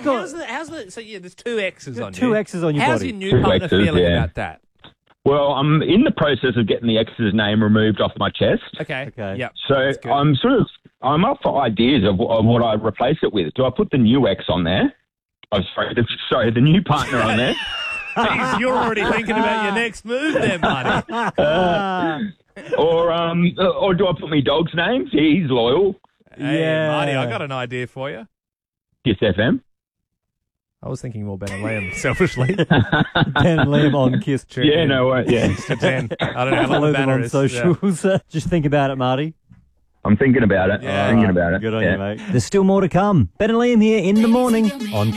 So yeah, there's two X's on you. Two X's on your How's body. your new Two partner X's, feeling yeah. about that? Well, I'm in the process of getting the X's name removed off my chest. Okay. Yep. So That's good. I'm up for ideas of what I replace it with. Do I put the new X on there? Oh, sorry, the new partner on there. Jeez, you're already thinking about your next move there, buddy. Or do I put my dog's name? He's loyal. Hey, Marty, I got an idea for you. Kiss FM. I was thinking more Ben and Liam, selfishly. Ben and Liam on Kiss. Yeah, no way. Yeah. To 10. I don't know how long Follow the them banner on is. socials. Just think about it, Marty. I'm thinking about it. Yeah. Thinking about it. Good on Yeah. you, mate. There's still more to come. Ben and Liam here in the morning on